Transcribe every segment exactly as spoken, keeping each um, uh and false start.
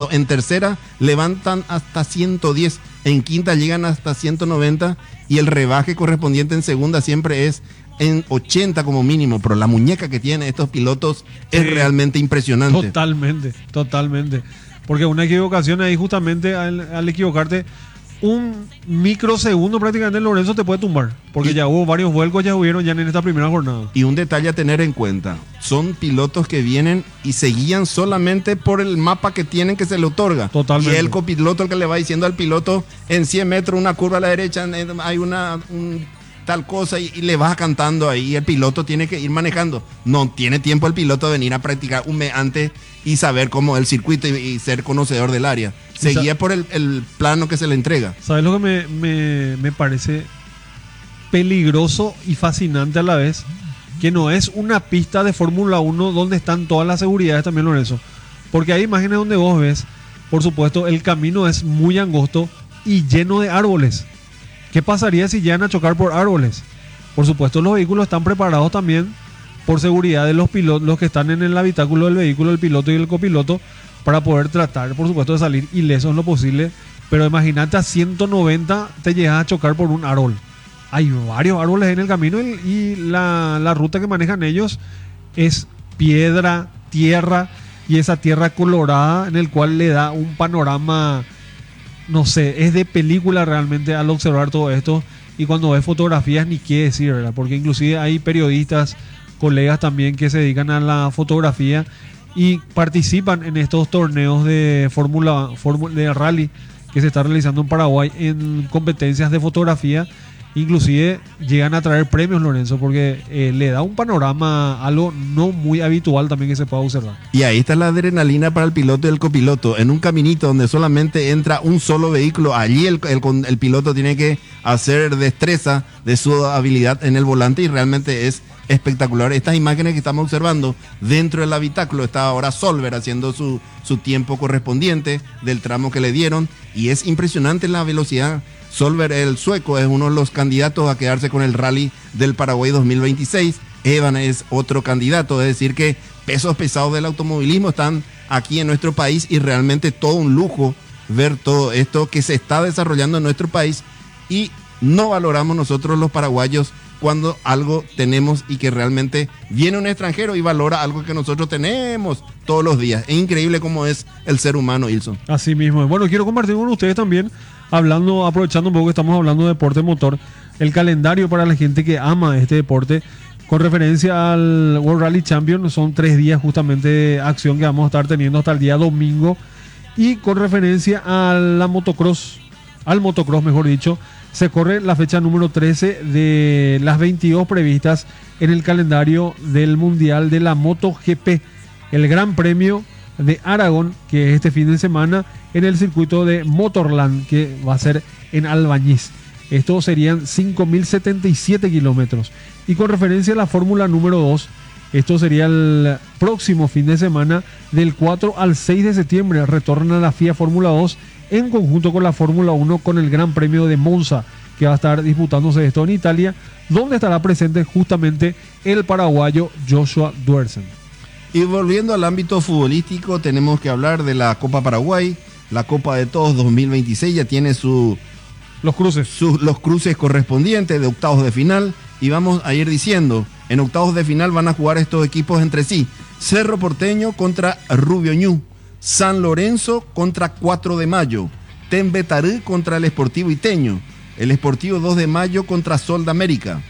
pilotos en tercera levantan hasta ciento diez, en quinta llegan hasta ciento noventa y el rebaje correspondiente en segunda siempre es en ochenta como mínimo, pero la muñeca que tienen estos pilotos es sí, realmente impresionante. Totalmente, totalmente. Porque una equivocación ahí justamente al, al equivocarte un microsegundo prácticamente Lorenzo te puede tumbar, porque y, ya hubo varios vuelcos, ya hubieron ya en esta primera jornada. Y un detalle a tener en cuenta, son pilotos que vienen y se guían solamente por el mapa que tienen que se le otorga. Totalmente. Y el copiloto el que le va diciendo al piloto en cien metros, una curva a la derecha, hay una un, tal cosa y, y le vas cantando ahí, y el piloto tiene que ir manejando. No tiene tiempo el piloto de venir a practicar un mes antes y saber cómo es el circuito y, y ser conocedor del área. Se guía por el, el plano que se le entrega. ¿Sabes lo que me, me, me parece peligroso y fascinante a la vez? Que no es una pista de Fórmula uno donde están todas las seguridades también, Lorenzo. Porque hay imágenes donde vos ves, por supuesto, el camino es muy angosto y lleno de árboles. ¿Qué pasaría si llegan a chocar por árboles? Por supuesto, los vehículos están preparados también por seguridad de los pilotos, los que están en el habitáculo del vehículo, el piloto y el copiloto, para poder tratar, por supuesto, de salir ilesos en lo posible. Pero imagínate, a ciento noventa te llegas a chocar por un árbol. Hay varios árboles en el camino y, y la, la ruta que manejan ellos es piedra, tierra, y esa tierra colorada en el cual le da un panorama, no sé, es de película realmente al observar todo esto. Y cuando ves fotografías ni qué decir, ¿verdad? Porque inclusive hay periodistas, colegas también que se dedican a la fotografía y participan en estos torneos de fórmula de rally que se está realizando en Paraguay en competencias de fotografía. Inclusive llegan a traer premios, Lorenzo, porque eh, le da un panorama, algo no muy habitual también que se pueda observar. Y ahí está la adrenalina para el piloto y el copiloto. En un caminito donde solamente entra un solo vehículo, allí el, el, el piloto tiene que hacer destreza de su habilidad en el volante y realmente es espectacular. Estas imágenes que estamos observando dentro del habitáculo, está ahora Solver haciendo su, su tiempo correspondiente del tramo que le dieron y es impresionante la velocidad. Solver, el sueco, es uno de los candidatos a quedarse con el Rally del Paraguay dos mil veintiséis. Evan es otro candidato, es decir que pesos pesados del automovilismo están aquí en nuestro país y realmente todo un lujo ver todo esto que se está desarrollando en nuestro país y no valoramos nosotros los paraguayos cuando algo tenemos y que realmente viene un extranjero y valora algo que nosotros tenemos todos los días. Es increíble cómo es el ser humano, Ilson. Así mismo. Bueno, quiero compartir con ustedes también, hablando, aprovechando un poco que estamos hablando de deporte motor, el calendario para la gente que ama este deporte, con referencia al World Rally Champion. Son tres días justamente de acción que vamos a estar teniendo hasta el día domingo, y con referencia a la motocross, al motocross mejor dicho, se corre la fecha número trece de las veintidós previstas en el calendario del Mundial de la MotoGP, el Gran Premio de Aragón, que es este fin de semana en el circuito de Motorland, que va a ser en Albañiz. Estos serían cinco mil setenta y siete kilómetros. Y con referencia a la Fórmula número dos, esto sería el próximo fin de semana, del cuatro al seis de septiembre, retorna la FIA Fórmula dos en conjunto con la Fórmula uno con el Gran Premio de Monza, que va a estar disputándose esto en Italia, donde estará presente justamente el paraguayo Joshua Duersen. Y volviendo al ámbito futbolístico, tenemos que hablar de la Copa Paraguay, la Copa de Todos dos mil veintiséis, ya tiene su, los cruces, su, los cruces correspondientes de octavos de final, y vamos a ir diciendo, en octavos de final van a jugar estos equipos entre sí: Cerro Porteño contra Rubio Ñu, San Lorenzo contra cuatro de mayo, Tembetarú contra el Sportivo Iteño, el Sportivo dos de mayo contra Sol de América,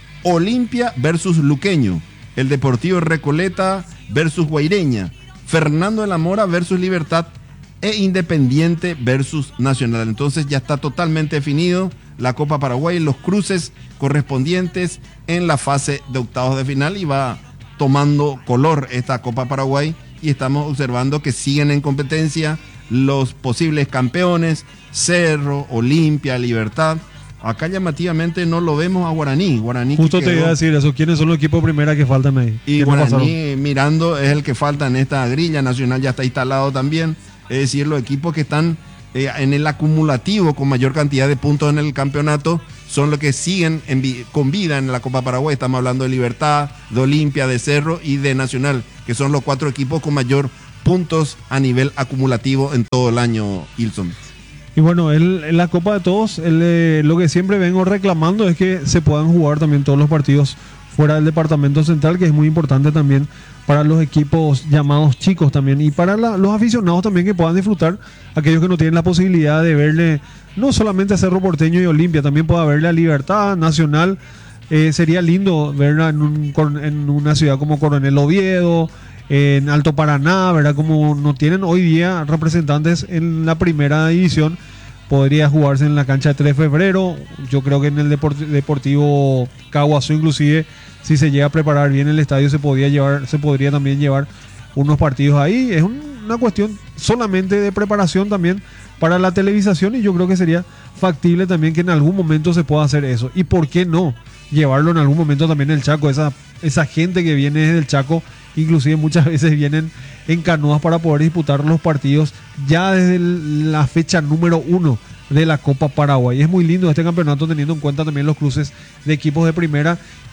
Olimpia versus Luqueño, el Deportivo Recoleta versus Guaireña, Fernando de la Mora versus Libertad e Independiente versus Nacional. Entonces ya está totalmente definido la Copa Paraguay, los cruces correspondientes en la fase de octavos de final, y va tomando color esta Copa Paraguay y estamos observando que siguen en competencia los posibles campeones: Cerro, Olimpia, Libertad. Acá llamativamente no lo vemos a Guaraní. Guaraní Justo te iba a decir eso. ¿Quiénes son los equipos de primera que faltan ahí? Y Guaraní, no mirando, es el que falta en esta grilla. Nacional ya está instalado también. Es decir, los equipos que están eh, en el acumulativo con mayor cantidad de puntos en el campeonato son los que siguen en vi- con vida en la Copa Paraguay. Estamos hablando de Libertad, de Olimpia, de Cerro y de Nacional, que son los cuatro equipos con mayor puntos a nivel acumulativo en todo el año, Ilson. Y bueno, él, en la Copa de Todos, él, eh, lo que siempre vengo reclamando es que se puedan jugar también todos los partidos fuera del departamento central, que es muy importante también para los equipos llamados chicos también, y para la, los aficionados también, que puedan disfrutar, aquellos que no tienen la posibilidad de verle no solamente a Cerro Porteño y Olimpia, también pueda verle a Libertad, Nacional. Eh, sería lindo verla en, un, en una ciudad como Coronel Oviedo, en Alto Paraná, ¿verdad? Como no tienen hoy día representantes en la primera división, podría jugarse en la cancha de tres de febrero. Yo creo que en el Deport- Deportivo Caguazú, inclusive, si se llega a preparar bien el estadio, se podría llevar, se podría también llevar unos partidos ahí. Es un, una cuestión solamente de preparación también para la televisación, y yo creo que sería factible también que en algún momento se pueda hacer eso. ¿Y por qué no llevarlo en algún momento también en el Chaco? Esa, esa gente que viene desde el Chaco, inclusive muchas veces vienen en canoas para poder disputar los partidos ya desde el, la fecha número uno de la Copa Paraguay. Es muy lindo este campeonato, teniendo en cuenta también los cruces de equipos de primera.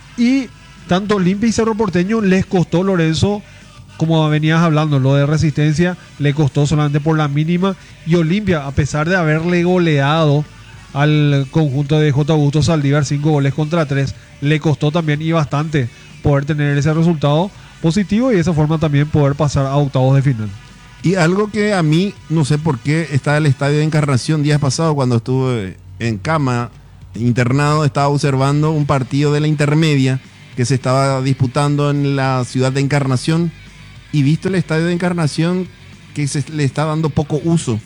Y tanto Olimpia y Cerro Porteño les costó, Lorenzo, como venías hablando, lo de Resistencia le costó solamente por la mínima, y Olimpia, a pesar de haberle goleado al conjunto de J. Augusto Saldívar cinco goles contra tres, le costó también y bastante poder tener ese resultado positivo y de esa forma también poder pasar a octavos de final. Y algo que a mí, no sé por qué, estaba en el estadio de Encarnación días pasados, cuando estuve en cama, internado, estaba observando un partido de la intermedia que se estaba disputando en la ciudad de Encarnación, y visto el estadio de Encarnación que se le está dando poco uso.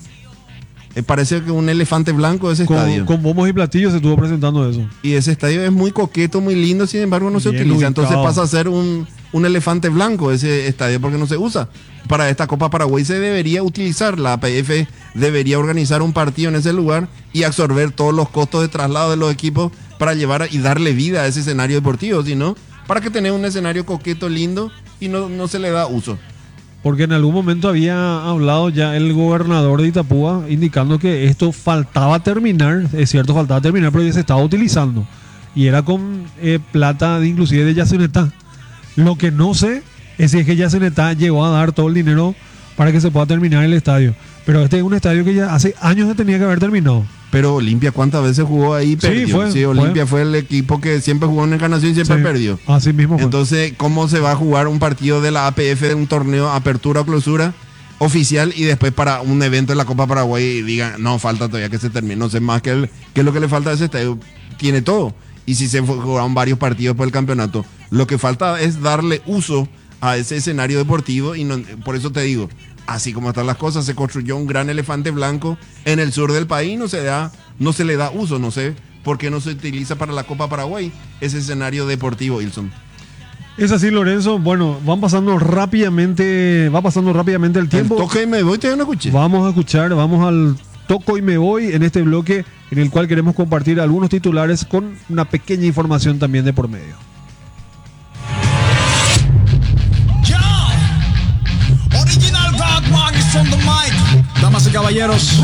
Eh, parece que un elefante blanco ese con, estadio. Con bombos y platillos se estuvo presentando eso. Y ese estadio es muy coqueto, muy lindo, sin embargo no se Bien utiliza. ubicado. Entonces pasa a ser un, un elefante blanco ese estadio porque no se usa. Para esta Copa Paraguay se debería utilizar. La A P F debería organizar un partido en ese lugar y absorber todos los costos de traslado de los equipos para llevar y darle vida a ese escenario deportivo. Si no, para que tener un escenario coqueto, lindo, y no, no se le da uso. Porque en algún momento había hablado ya el gobernador de Itapúa indicando que esto faltaba terminar, es cierto, faltaba terminar, pero ya se estaba utilizando. Y era con eh, plata de, inclusive de Yacenetá. Lo que no sé es si es que Yacenetá llegó a dar todo el dinero para que se pueda terminar el estadio. Pero este es un estadio que ya hace años se tenía que haber terminado. Pero Olimpia, ¿cuántas veces jugó ahí y perdió? Sí, fue, sí, Olimpia fue. fue el equipo que siempre jugó en Encarnación y siempre Sí, perdió. así mismo fue. Entonces, ¿cómo se va a jugar un partido de la A P F de un torneo apertura o clausura oficial y después para un evento en la Copa Paraguay y digan, no, falta todavía que se termine? No sé más qué el, qué es lo que le falta a ese estadio. Tiene todo. Y si se jugaron varios partidos por el campeonato, lo que falta es darle uso a ese escenario deportivo, y no, por eso te digo, así como están las cosas, se construyó un gran elefante blanco en el sur del país, no se da, no se le da uso, no sé por qué no se utiliza para la Copa Paraguay ese escenario deportivo, Ilson. Es así, Lorenzo. Bueno, van pasando rápidamente, va pasando rápidamente el tiempo. El toque y me voy, te no escuché. Vamos a escuchar, vamos al toco y me voy en este bloque en el cual queremos compartir algunos titulares con una pequeña información también de por medio. Original God man is on the mic. Damas y caballeros.